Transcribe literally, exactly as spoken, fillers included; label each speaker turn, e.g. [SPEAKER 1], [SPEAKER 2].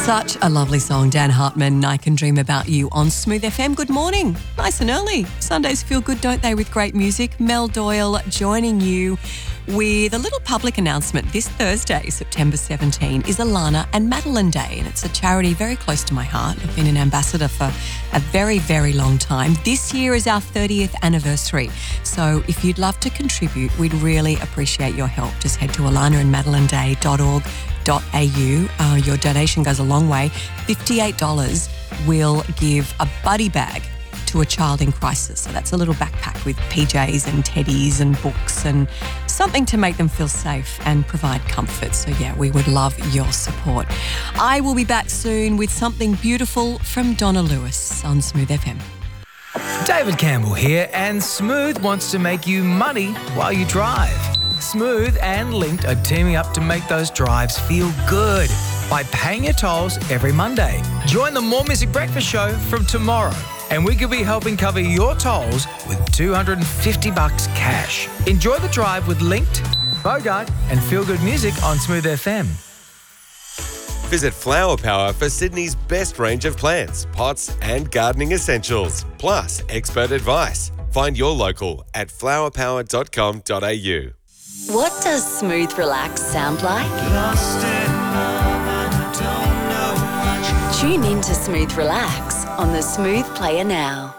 [SPEAKER 1] Such a lovely song, Dan Hartman, I Can Dream About You on Smooth F M. Good morning. Nice and early. Sundays feel good, don't they, with great music. Mel Doyle joining you with a little public announcement. This Thursday, September seventeenth, is Alana and Madeline Day, and it's a charity very close to my heart. I've been an ambassador for a very, very long time. This year is our thirtieth anniversary. So if you'd love to contribute, we'd really appreciate your help. Just head to alana and madeline day dot org dot a u. Uh, your donation goes a long way. fifty-eight dollars will give a buddy bag to a child in crisis. So that's a little backpack with P Js and teddies and books and something to make them feel safe and provide comfort. So yeah, we would love your support. I will be back soon with something beautiful from Donna Lewis on Smooth F M.
[SPEAKER 2] David Campbell here, and Smooth wants to make you money while you drive. Smooth and Linked are teaming up to make those drives feel good by paying your tolls every Monday. Join the More Music Breakfast Show from tomorrow, and we could be helping cover your tolls with two hundred fifty bucks cash. Enjoy the drive with Linked, Bogart and Feel Good Music on Smooth F M.
[SPEAKER 3] Visit Flower Power for Sydney's best range of plants, pots and gardening essentials, plus expert advice. Find your local at flower power dot com dot a u.
[SPEAKER 4] What does smooth relax sound like?
[SPEAKER 5] Lost in love and don't know much.
[SPEAKER 4] Tune in to Smooth Relax on the Smooth Player now.